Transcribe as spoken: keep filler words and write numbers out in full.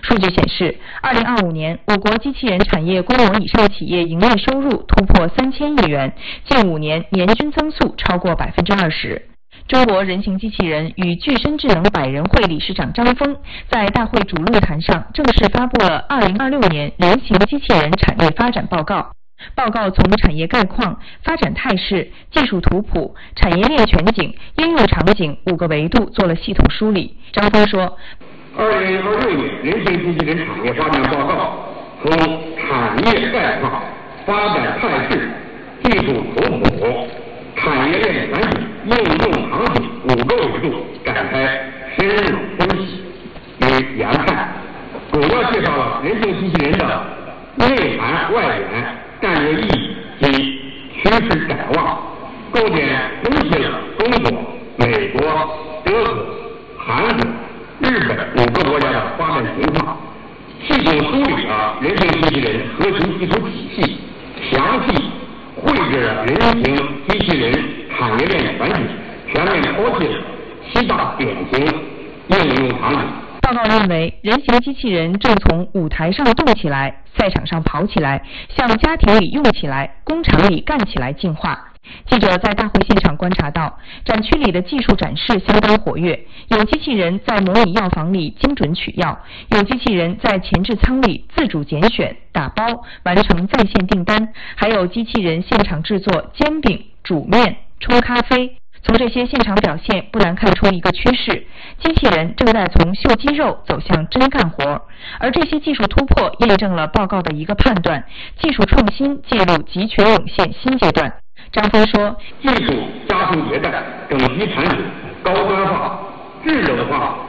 数据显示，二零二五年我国机器人产业规模以上企业营业收入突破三千亿元，近五年年均增速超过百分之二十。中国人形机器人与具身智能百人会理事长张峰在大会主论坛上正式发布了二零二六年人形机器人产业发展报告。报告从产业概况、发展态势、技术图谱、产业链全景、应用场景五个维度做了系统梳理。张峰说， 二零二六年人形机器人产业发展报告从产业概况、发展态势、技术图谱、产业链全景、应用场景五个维度展开深入分析与研判，主要介绍了人形机器人的内涵外延、战略意义及趋势展望，重点分析了中国、美国、德国、韩国、日本五个国家的发展情况，系统梳理了人形机器人核心技术体系，详细绘制了人形机器人产业链全景，全面剖析了七大典型应用场景。 报告认为，人形机器人正从舞台上动起来、赛场上跑起来，向家庭里用起来、工厂里干起来进化。记者在大会现场观察到，展区里的技术展示相当活跃，有机器人在模拟药房里精准取药，有机器人在前置仓里自主拣选、打包，完成在线订单，还有机器人现场制作煎饼、煮面、冲咖啡。从这些现场表现不难看出一个趋势，机器人正在从秀肌肉走向真干活，而这些技术突破验证了报告的一个判断：技术创新介入集群涌现新阶段。张峰说， 技术加速迭代，整机产品高端化、智能化、